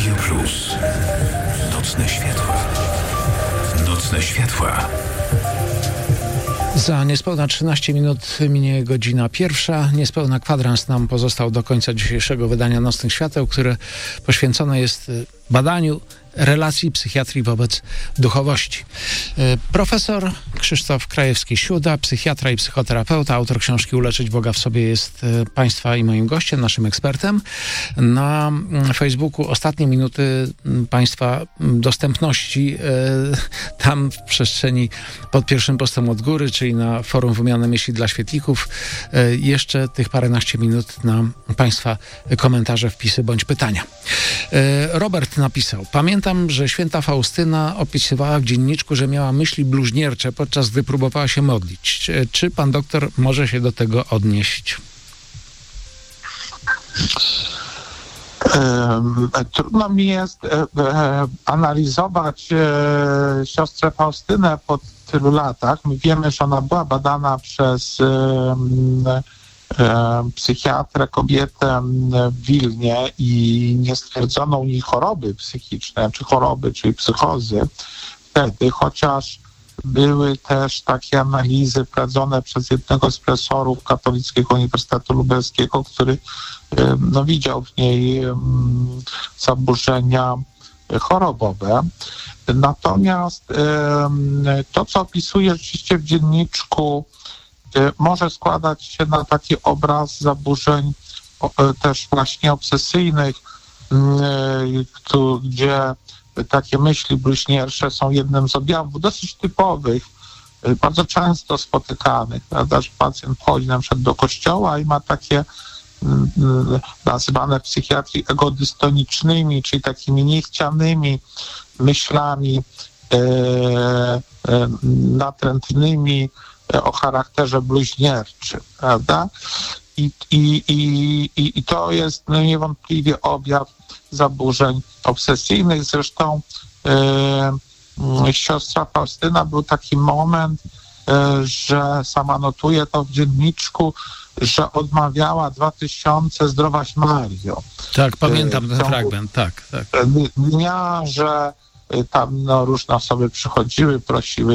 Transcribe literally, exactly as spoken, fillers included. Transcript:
Radio Plus. Nocne światła. Nocne światła. Za niespełna trzynaście minut minie godzina pierwsza. Niespełna kwadrans nam pozostał do końca dzisiejszego wydania Nocnych Świateł, które poświęcone jest badaniu relacji psychiatrii wobec duchowości. Profesor Krzysztof Krajewski-Siuda, psychiatra i psychoterapeuta, autor książki Uleczyć Boga w sobie, jest Państwa i moim gościem, naszym ekspertem. Na Facebooku ostatnie minuty Państwa dostępności tam w przestrzeni pod pierwszym postem od góry, czyli na forum Wymiany Myśli dla Świetlików. Jeszcze tych paręnaście minut na Państwa komentarze, wpisy bądź pytania. Robert napisał: pamiętam, że święta Faustyna opisywała w dzienniczku, że miała myśli bluźniercze, podczas gdy próbowała się modlić. Czy pan doktor może się do tego odnieść? Trudno mi jest analizować siostrę Faustynę po tylu latach. My wiemy, że ona była badana przez psychiatrę, kobietę w Wilnie i nie stwierdzono u niej choroby psychicznej, czy choroby, czyli psychozy wtedy, chociaż były też takie analizy prowadzone przez jednego z profesorów Katolickiego Uniwersytetu Lubelskiego, który no, widział w niej zaburzenia chorobowe. Natomiast to, co opisuje rzeczywiście w dzienniczku, może składać się na taki obraz zaburzeń też właśnie obsesyjnych, gdzie takie myśli bluźniercze są jednym z objawów dosyć typowych, bardzo często spotykanych, prawda, że pacjent chodzi na przykład do kościoła i ma takie nazywane w psychiatrii egodystonicznymi, czyli takimi niechcianymi myślami e, e, natrętnymi o charakterze bluźnierczym, prawda? I, i, i, i to jest no, niewątpliwie objaw zaburzeń obsesyjnych. Zresztą e, siostra Faustyna, był taki moment, e, że sama notuje to w dzienniczku, że odmawiała dwa tysiące Zdrowaś Mario. Tak, pamiętam ten e, fragment, tak, tak. Dnia, że tam no, różne osoby przychodziły, prosiły